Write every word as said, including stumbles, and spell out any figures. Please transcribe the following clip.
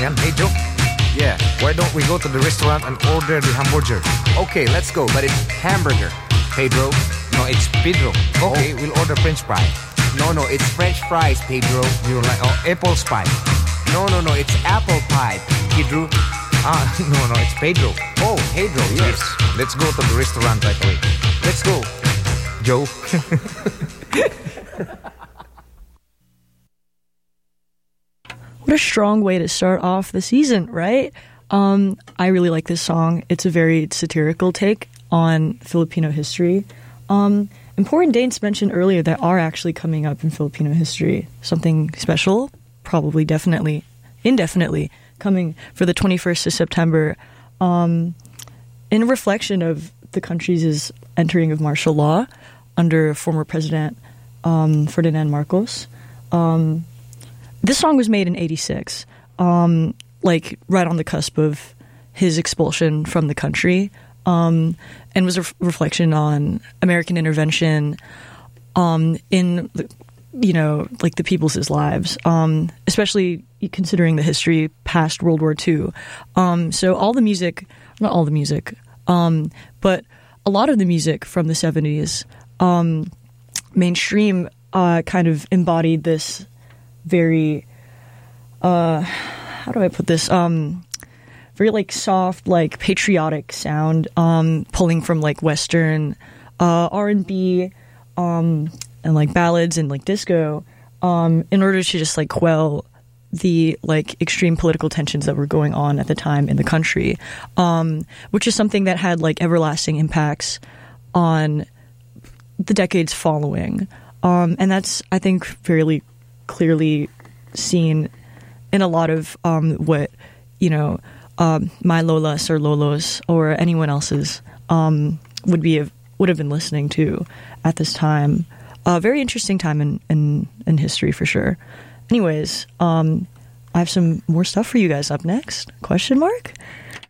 man. Hey, Joe. Yeah. Why don't we go to the restaurant and order the hamburger? Okay, let's go, but it's hamburger. Pedro. No, it's Pedro. Okay, Oh. we'll order French fry. No, no, it's French fries, Pedro. You like oh, apple pie? No, no, no, it's apple pie, Pedro. Ah, no, no, it's Pedro. Oh, Pedro, yes. Let's go to the restaurant right away. Let's go. Joe. What a strong way to start off the season, right? Um, I really like this song. It's a very satirical take on Filipino history. Um, important dates mentioned earlier that are actually coming up in Filipino history. Something special, probably, definitely, indefinitely coming for the twenty-first of September. Um, in reflection of the country's entering of martial law under former President um, Ferdinand Marcos. Um, this song was made in eighty-six, um, like right on the cusp of his expulsion from the country, um, and was a f- reflection on American intervention um, in, you know, like the people's lives, um, especially considering the history past World War Two. Um, so all the music, not all the music, um, but a lot of the music from the seventies, um, mainstream, uh, kind of embodied this very, uh, how do I put this? Um, very like soft, like patriotic sound, um, pulling from like Western, uh, R and B, um, and like ballads and like disco, um, in order to just like quell the like extreme political tensions that were going on at the time in the country, um, which is something that had like everlasting impacts on the decades following. Um, and that's, I think, fairly clearly seen in a lot of um, what, you know, um, my Lolas or Lolos or anyone else's um, would be would have been listening to at this time. A uh, very interesting time in, in, in history for sure. Anyways, um, I have some more stuff for you guys up next. Question mark?